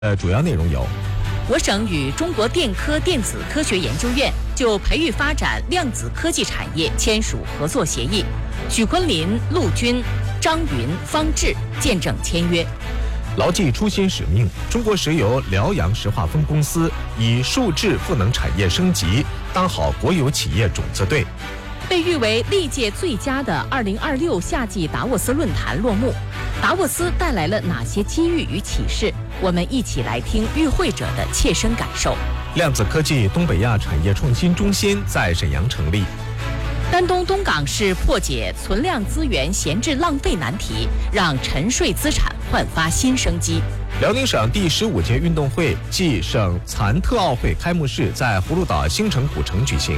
主要内容有： 我省与中国电科电子科学研究院就培育发展量子科技产业签署合作协议，许昆林、陆军、张云、方志见证签约。 牢记初心使命，中国石油辽阳石化分公司以数质赋能产业升级，当好国有企业种子队。 被誉为历届最佳的2026夏季达沃斯论坛落幕，达沃斯带来了哪些机遇与启示？我们一起来听与会者的切身感受。 量子科技东北亚产业创新中心在沈阳成立。 丹东东港市破解存量资源闲置浪费难题，让沉睡资产焕发新生机。 辽宁省第15届运动会暨省残特奥会开幕式在葫芦岛星城古城举行。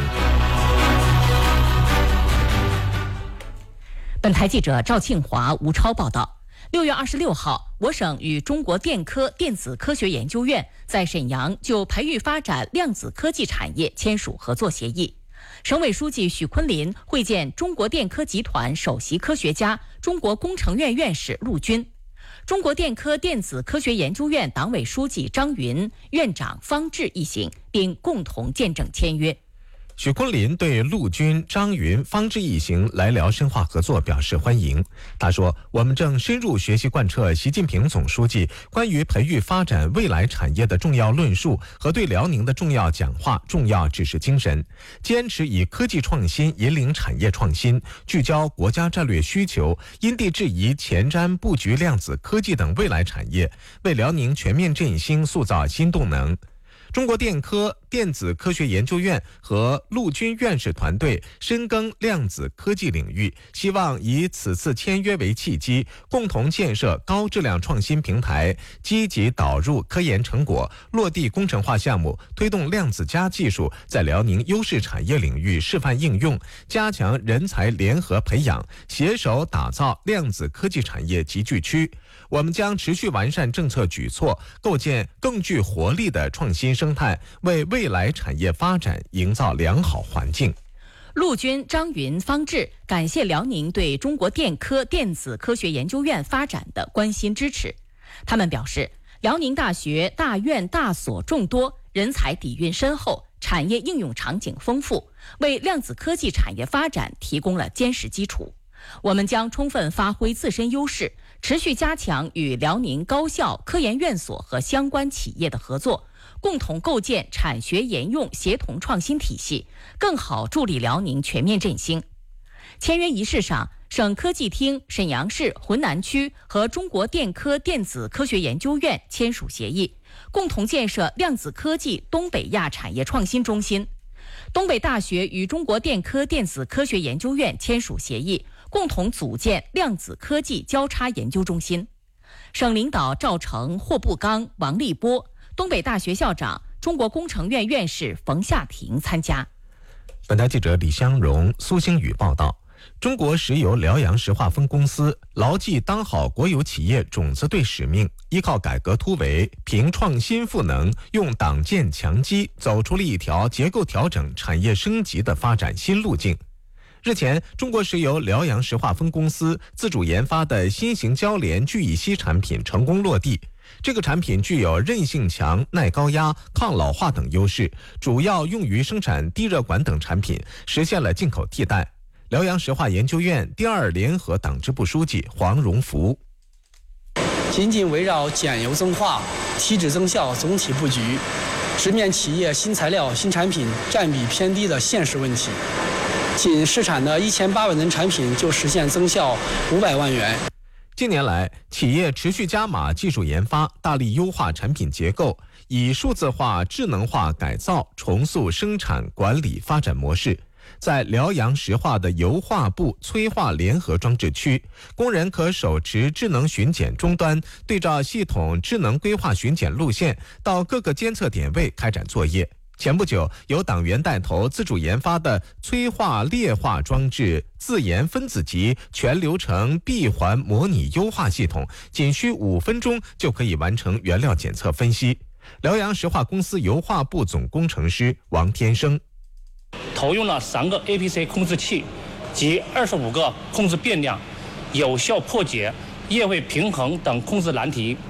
本台记者赵庆华、吴超报道。6月26号，我省与中国电科电子科学研究院在沈阳就培育发展量子科技产业签署合作协议。省委书记许昆林会见中国电科集团首席科学家、中国工程院院士陆军，中国电科电子科学研究院党委书记张云、院长方志一行，并共同见证签约。 许昆林对陆军、张云、方志一行来辽深化合作表示欢迎。他说：“我们正深入学习贯彻习近平总书记关于培育发展未来产业的重要论述和对辽宁的重要讲话、重要指示精神，坚持以科技创新引领产业创新，聚焦国家战略需求，因地制宜前瞻布局量子科技等未来产业，为辽宁全面振兴塑造新动能。”中国电科电子科学研究院和陆军院士团队深耕量子科技领域，希望以此次签约为契机，共同建设高质量创新平台，积极导入科研成果，落地工程化项目，推动量子加技术在辽宁优势产业领域示范应用，加强人才联合培养，携手打造量子科技产业集聚区。我们将持续完善政策举措，构建更具活力的创新生态，为未来产业发展营造良好环境。 陆军张云、方志感谢辽宁对中国电科电子科学研究院发展的关心支持。他们表示，辽宁大学大院大所众多，人才底蕴深厚，产业应用场景丰富，为量子科技产业发展提供了坚实基础。我们将充分发挥自身优势，持续加强与辽宁高校、科研院所和相关企业的合作，共同构建产学研用协同创新体系，更好助力辽宁全面振兴。签约仪式上，省科技厅、沈阳市、浑南区和中国电科电子科学研究院签署协议，共同建设量子科技东北亚产业创新中心。东北大学与中国电科电子科学研究院签署协议，共同组建量子科技交叉研究中心。省领导赵成、霍步刚、王立波，东北大学校长、中国工程院院士冯夏婷参加。 本台记者李香荣、苏星宇报道。中国石油辽阳石化分公司牢记当好国有企业种子队使命，依靠改革突围，凭创新赋能，用党建强基，走出了一条结构调整、产业升级的发展新路径。日前，中国石油辽阳石化分公司自主研发的新型交联聚乙烯产品成功落地。这个产品具有韧性强、耐高压、抗老化等优势，主要用于生产地热管等产品，实现了进口替代。辽阳石化研究院第2联合党支部书记黄荣福： 紧紧围绕减油增化、提质增效总体布局，直面企业新材料、新产品占比偏低的现实问题。仅试产的1800吨产品就实现增效500万元。 近年来，企业持续加码技术研发，大力优化产品结构，以数字化、智能化改造重塑生产管理发展模式。在辽阳石化的油化部催化联合装置区，工人可手持智能巡检终端，对照系统智能规划巡检路线，到各个监测点位开展作业。前不久，由党员带头自主研发的催化劣化装置自研分子级全流程闭环模拟优化系统，仅需5分钟就可以完成原料检测分析。辽阳石化公司油化部总工程师王天生： 投用了3个 APC 控制器及25个控制变量，有效破解液位平衡等控制难题，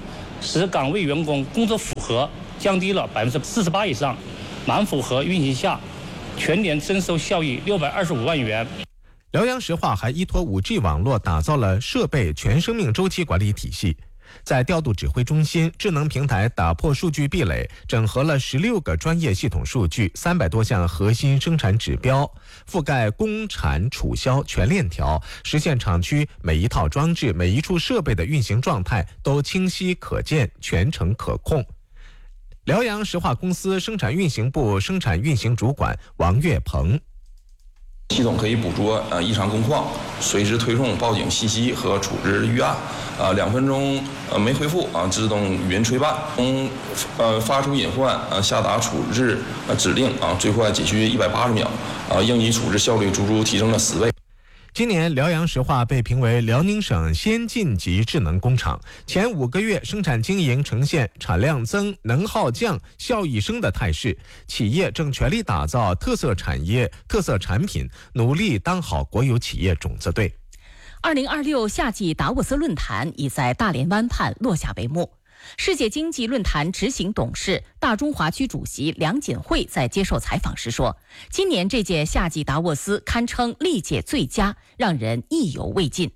使岗位员工工作负荷降低了48%以上，满负荷运行下，全年增收效益625万元。 辽阳石化还依托 5G 网络打造了设备全生命周期管理体系，在调度指挥中心智能平台打破数据壁垒，整合了16个专业系统数据，300多项核心生产指标，覆盖工产储销全链条，实现厂区每一套装置、每一处设备的运行状态都清晰可见、全程可控。辽阳石化公司生产运行部生产运行主管王月鹏。 系统可以捕捉异常工况，随时推送报警信息和处置预案。2分钟没回复自动语音催办，从发出隐患下达处置指令最快仅需180秒，应急处置效率足足提升了10倍。 今年辽阳石化被评为辽宁省先进级智能工厂，前5个月生产经营呈现产量增、能耗降、效益升的态势，企业正全力打造特色产业、特色产品，努力当好国有企业种子队。 2026夏季达沃斯论坛已在大连湾畔落下帷幕。世界经济论坛执行董事、大中华区主席梁锦惠在接受采访时说，今年这届夏季达沃斯堪称历届最佳，让人意犹未尽。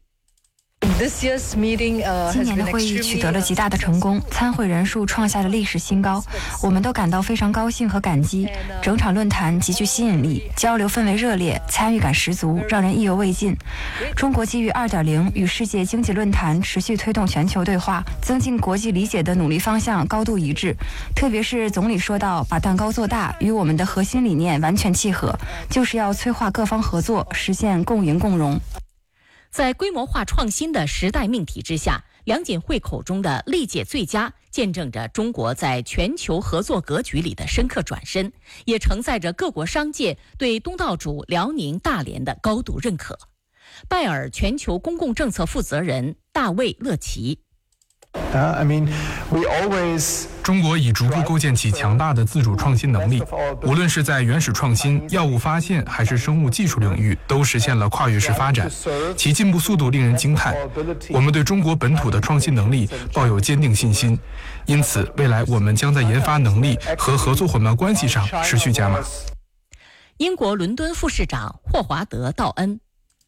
今年的会议取得了极大的成功，参会人数创下了历史新高，我们都感到非常高兴和感激。整场论坛极具吸引力，交流氛围热烈，参与感十足，让人意犹未尽。中国基于 2.0 与世界经济论坛持续推动全球对话、增进国际理解的努力方向高度一致。特别是总理说到，把蛋糕做大，与我们的核心理念完全契合，就是要催化各方合作，实现共赢共荣。 在规模化创新的时代命题之下，梁锦惠口中的历届最佳，见证着中国在全球合作格局里的深刻转身，也承载着各国商界对东道主辽宁大连的高度认可。拜耳全球公共政策负责人大卫·勒奇。 中国已逐步构建起强大的自主创新能力，无论是在原始创新、药物发现还是生物技术领域，都实现了跨越式发展，其进步速度令人惊叹。我们对中国本土的创新能力抱有坚定信心，因此未来我们将在研发能力和合作伙伴关系上持续加码。 英国伦敦副市长霍华德·道恩。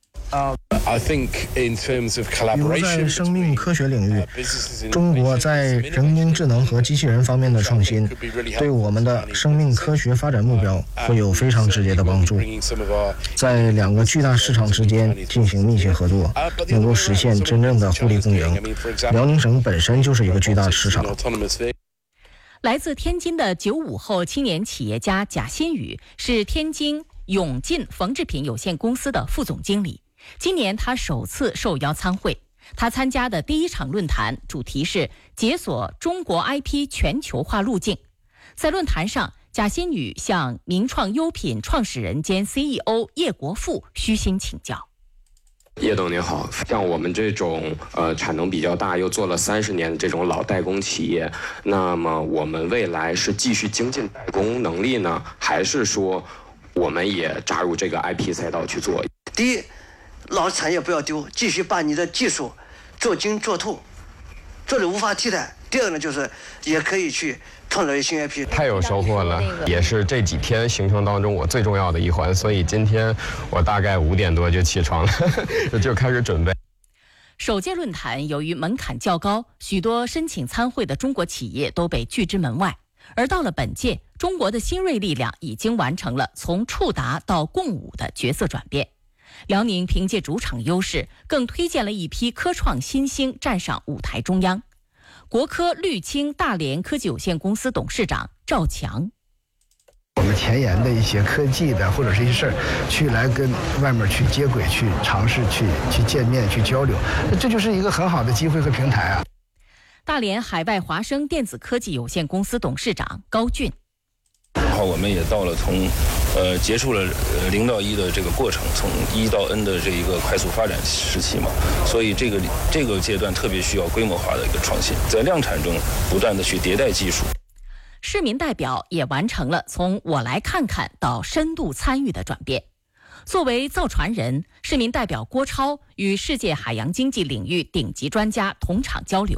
比如在生命科学领域，中国在人工智能和机器人方面的创新，对我们的生命科学发展目标会有非常直接的帮助。在2个巨大市场之间进行密切合作，能够实现真正的互利共赢。辽宁省本身就是一个巨大的市场。 来自天津的95后青年企业家贾新宇是天津永进缝制品有限公司的副总经理。今年他首次受邀参会，他参加的第1场论坛主题是解锁中国 IP 全球化路径。在论坛上，贾新宇向名创优品创始人兼 CEO 叶国富虚心请教。 叶董您好，像我们这种产能比较大又做了30年的这种老代工企业，那么我们未来是继续精进代工能力呢，还是说我们也扎入这个 IP 赛道去做？ 第一，老产业不要丢，继续把你的技术做精做透，做的无法替代。第二呢，就是也可以去创造一新 IP。 太有收获了，也是这几天行程当中我最重要的一环，所以今天我大概5点多就起床了，就开始准备。 首届论坛由于门槛较高，许多申请参会的中国企业都被拒之门外。而到了本届，中国的新锐力量已经完成了从触达到共舞的角色转变。辽宁凭借主场优势，更推荐了一批科创新星站上舞台中央。国科绿青大连科技有限公司董事长赵强。 我们前沿的一些科技的或者是一些事儿，去来跟外面去接轨，去尝试去见面去交流，这就是一个很好的机会和平台啊。 大连海外华生电子科技有限公司董事长高俊。 我们也到了从结束了0到1的这个过程，从1到 N 的这一个快速发展时期嘛，所以这个阶段特别需要规模化的一个创新，在量产中不断的去迭代技术。 市民代表也完成了从我来看看到深度参与的转变。作为造船人，市民代表郭超与世界海洋经济领域顶级专家同场交流。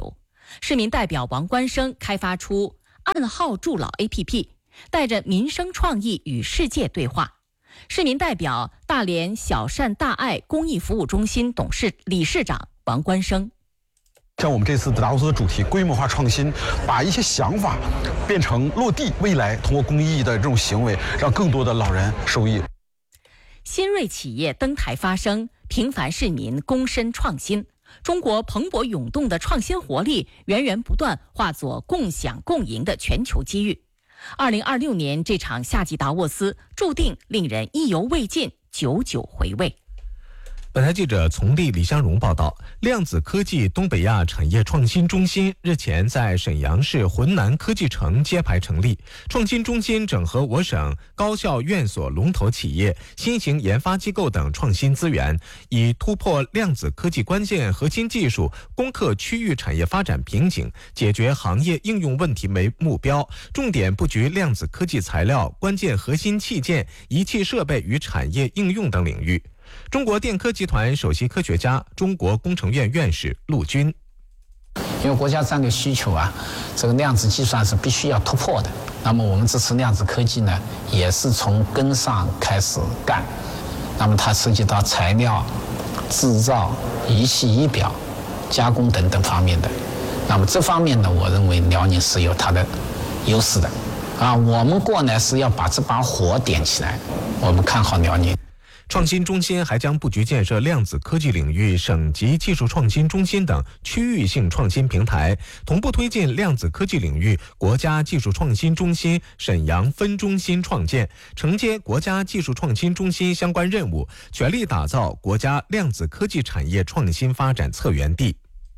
市民代表王关生开发出暗号助老 APP， 带着民生创意与世界对话。市民代表大连小善大爱公益服务中心理事长王关生。 像我们这次达沃斯的主题规模化创新，把一些想法变成落地，未来通过公益的这种行为，让更多的老人受益。 新锐企业登台发声，平凡市民躬身创新。中国蓬勃涌动的创新活力源源不断，化作共享共赢的全球机遇。2026年这场夏季达沃斯注定令人意犹未尽，久久回味。 本台记者从丽李香荣报道，量子科技东北亚产业创新中心日前在沈阳市浑南科技城揭牌成立。创新中心整合我省高校院所龙头企业、新型研发机构等创新资源，以突破量子科技关键核心技术，攻克区域产业发展瓶颈，解决行业应用问题为目标，重点布局量子科技材料、关键核心器件、仪器设备与产业应用等领域。中国电科集团首席科学家、中国工程院院士陆军。 因为国家战略需求啊，这个量子计算是必须要突破的。那么我们这次量子科技呢，也是从根上开始干。那么它涉及到材料、制造、仪器仪表、加工等等方面的。那么这方面呢，我认为辽宁是有它的优势的。我们过来是要把这把火点起来，我们看好辽宁。 创新中心还将布局建设量子科技领域省级技术创新中心等区域性创新平台，同步推进量子科技领域国家技术创新中心沈阳分中心创建，承接国家技术创新中心相关任务，全力打造国家量子科技产业创新发展策源地。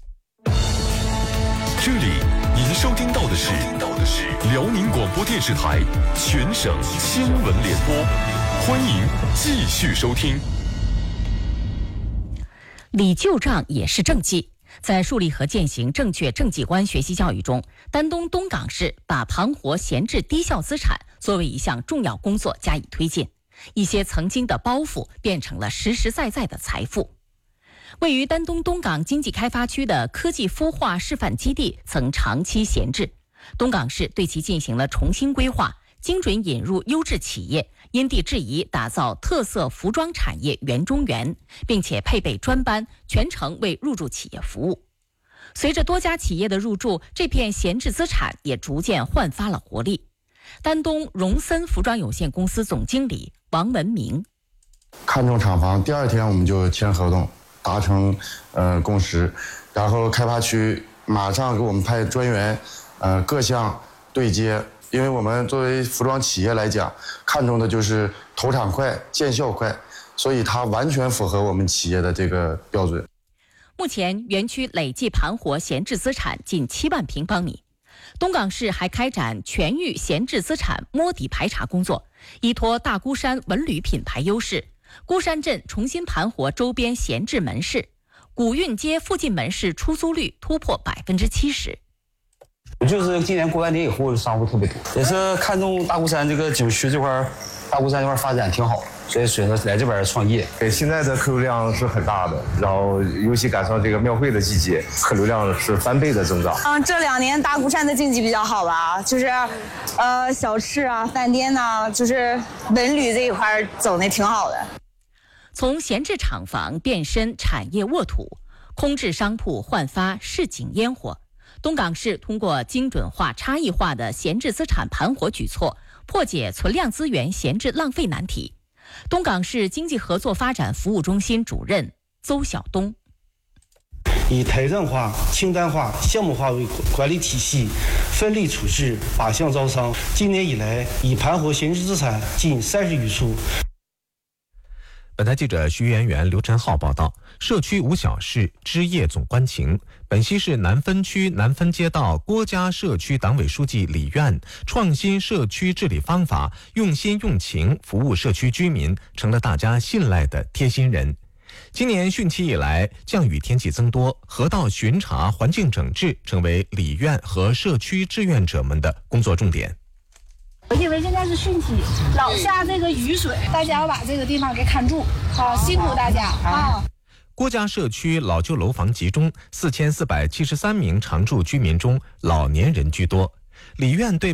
这里您收听到的是辽宁广播电视台全省新闻联播。欢迎继续收听。 理旧账也是政绩。在树立和践行正确政绩观学习教育中，丹东东港市把盘活闲置低效资产作为一项重要工作加以推进，一些曾经的包袱变成了实实在在的财富。位于丹东东港经济开发区的科技孵化示范基地曾长期闲置，东港市对其进行了重新规划，精准引入优质企业，因地制宜打造特色服装产业园中园，并且配备专班，全程为入驻企业服务。随着多家企业的入驻，这片闲置资产也逐渐焕发了活力。丹东荣森服装有限公司总经理王文明： 看中厂房，第二天我们就签合同，达成共识，然后开发区马上给我们派专员，各项对接。因为我们作为服装企业来讲，看重的就是投产快、见效快，所以它完全符合我们企业的这个标准。 目前园区累计盘活闲置资产近7万平方米。东港市还开展全域闲置资产摸底排查工作，依托大孤山文旅品牌优势，孤山镇重新盘活周边闲置门市，古运街附近门市出租率突破70%。 就是今年过完年以后商户特别多，也是看中大孤山这个景区这块，大孤山这块发展挺好，所以选择来这边创业。 对，现在的客流量是很大的，然后尤其赶上这个庙会的季节，客流量是翻倍的增长。 这2年大孤山的经济比较好吧，就是小吃啊、饭店呐，就是文旅这一块走的挺好的。 从闲置厂房变身产业沃土，空置商铺焕发市井烟火。东港市通过精准化、差异化的闲置资产盘活举措，破解存量资源闲置浪费难题。东港市经济合作发展服务中心主任邹晓东： 以台账化、清单化、项目化为管理体系，分类处置、靶向招商。今年以来，已盘活闲置资产近30余处。 本台记者徐媛媛、刘晨浩报道：社区无小事，枝叶总关情。本溪市南分区南分街道郭家社区党委书记李苑创新社区治理方法，用心用情服务社区居民，成了大家信赖的贴心人。今年汛期以来，降雨天气增多，河道巡查、环境整治成为李苑和社区志愿者们的工作重点。 因为现在是汛期，老下这个雨水，大家要把这个地方给看住，好，辛苦大家啊！ 郭家社区老旧楼房集中，4473名常住居民中老年人居多。里院对